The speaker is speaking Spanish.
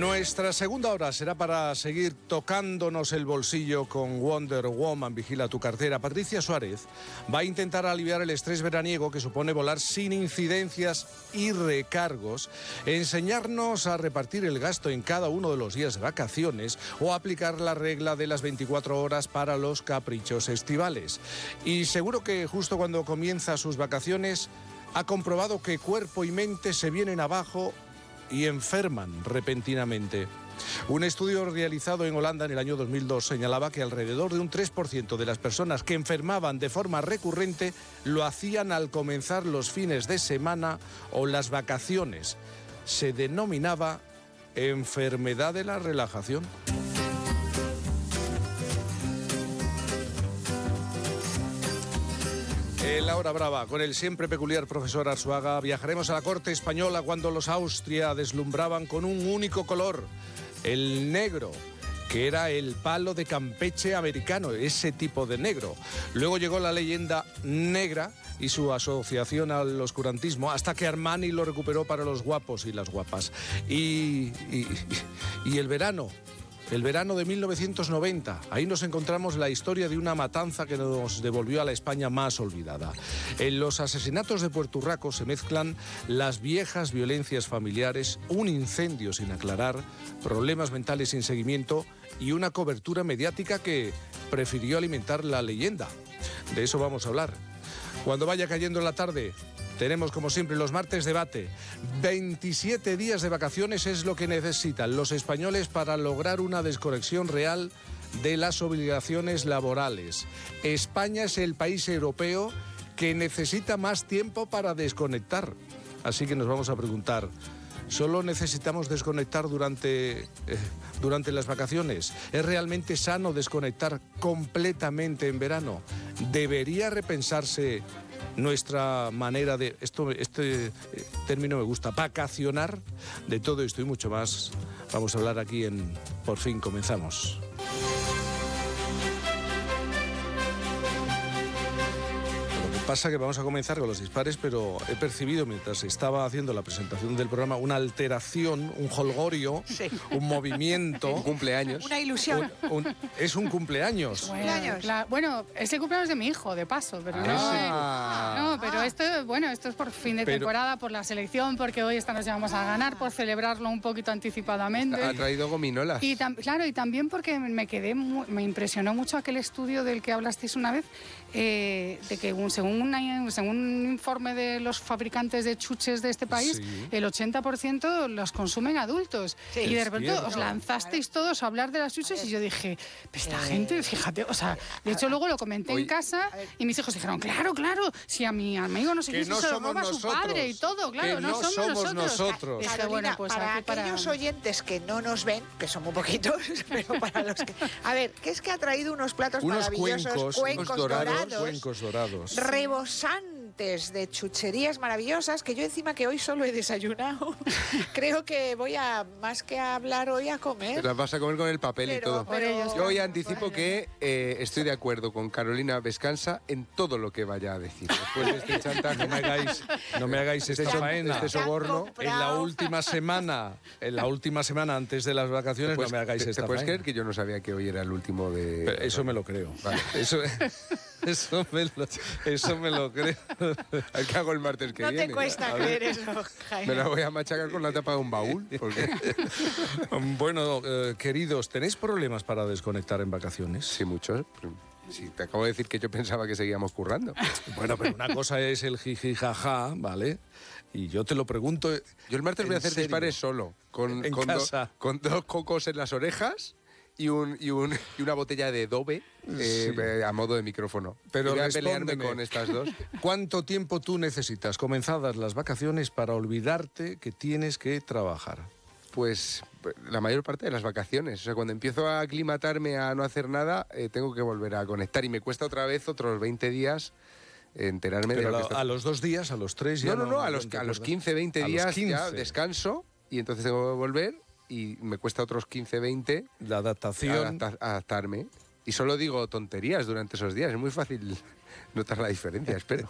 Nuestra segunda hora será para seguir tocándonos el bolsillo con Wonder Woman, Vigila tu cartera. Patricia Suárez va a intentar aliviar el estrés veraniego que supone volar sin incidencias y recargos, enseñarnos a repartir el gasto en cada uno de los días de vacaciones o aplicar la regla de las 24 horas para los caprichos estivales. Y seguro que justo cuando comienza sus vacaciones ha comprobado que cuerpo y mente se vienen abajo y enferman repentinamente. Un estudio realizado en Holanda en el año 2002 señalaba que alrededor de un 3% de las personas que enfermaban de forma recurrente lo hacían al comenzar los fines de semana o las vacaciones. Se denominaba enfermedad de la relajación. En La Hora Brava, con el siempre peculiar profesor Arzuaga, viajaremos a la corte española cuando los Austria deslumbraban con un único color, el negro, que era el palo de Campeche americano, ese tipo de negro. Luego llegó la leyenda negra y su asociación al oscurantismo, hasta que Armani lo recuperó para los guapos y las guapas. Y el verano. El verano de 1990, ahí nos encontramos la historia de una matanza que nos devolvió a la España más olvidada. En los asesinatos de Puerto Urraco se mezclan las viejas violencias familiares, un incendio sin aclarar, problemas mentales sin seguimiento y una cobertura mediática que prefirió alimentar la leyenda. De eso vamos a hablar. Cuando vaya cayendo la tarde, tenemos, como siempre, los martes debate. 27 días de vacaciones es lo que necesitan los españoles para lograr una desconexión real de las obligaciones laborales. España es el país europeo que necesita más tiempo para desconectar. Así que nos vamos a preguntar, ¿solo necesitamos desconectar durante las vacaciones? ¿Es realmente sano desconectar completamente en verano? ¿Debería repensarse nuestra manera de, este término me gusta, vacacionar? De todo esto y mucho más vamos a hablar aquí en Por fin comenzamos. Pasa que vamos a comenzar con los dispares, pero he percibido mientras estaba haciendo la presentación del programa una alteración, un jolgorio, sí, un movimiento. Un cumpleaños. Una ilusión. Es un cumpleaños. Bueno, es el cumpleaños de mi hijo, de paso, pero pero esto es por fin de temporada, por la selección, porque hoy esta noche vamos a ganar, por celebrarlo un poquito anticipadamente. Ha traído gominolas. Y también porque me impresionó mucho aquel estudio del que hablasteis una vez, de que según un informe de los fabricantes de chuches de este país, sí, el 80% los consumen adultos. Sí, y de repente os lanzasteis todos a hablar de las chuches y yo dije, esta gente, fíjate, o sea, de hecho luego lo comenté en casa y mis hijos dijeron, claro, si a mi amigo no sé qué, se lo roba su padre y todo, claro, que no somos nosotros. Carolina, pues para aquellos oyentes que no nos ven, que son muy poquitos, pero para los que... A ver, ¿qué es que ha traído unos platos maravillosos? Cuencos dorados. Rebosantes de chucherías maravillosas, que yo encima que hoy solo he desayunado, creo que voy a, más que a hablar hoy, a comer. Las vas a comer con el papel y todo. Yo hoy anticipo que estoy de acuerdo con Carolina Vescanza en todo lo que vaya a decir. Después de este chantaje, no me hagáis esta faena, este soborno. En la última semana antes de las vacaciones, no me hagáis esta faena. ¿Te puedes creer que yo no sabía que hoy era el último de...? Pero eso me lo creo. Vale. Eso me lo creo. ¿Qué hago el martes que viene? No te cuesta creer eso, Jaime. Me la voy a machacar con la tapa de un baúl. Bueno, queridos, ¿tenéis problemas para desconectar en vacaciones? Sí, muchos. Sí, te acabo de decir que yo pensaba que seguíamos currando. Bueno, pero una cosa es el jiji jaja, ¿vale? Y yo te lo pregunto. Yo el martes voy a hacer dispares solo, con dos cocos en las orejas y una botella de Dove a modo de micrófono. Pero voy a pelearme con estas dos. ¿Cuánto tiempo tú necesitas, comenzadas las vacaciones, para olvidarte que tienes que trabajar? Pues la mayor parte de las vacaciones. O sea, cuando empiezo a aclimatarme a no hacer nada, tengo que volver a conectar. Y me cuesta otra vez otros 20 días enterarme de lo que está... ¿A los 2 días, a los 3? No, a los 15, 20 días ya descanso y entonces tengo que volver y me cuesta otros 15, 20... La adaptación. Adaptarme. Y solo digo tonterías durante esos días. Es muy fácil notar la diferencia, espero.